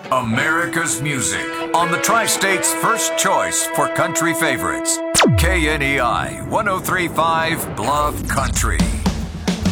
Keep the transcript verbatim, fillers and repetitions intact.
America's music on the Tri-State's first choice for country favorites. K N E I one oh three point five Bluff Country.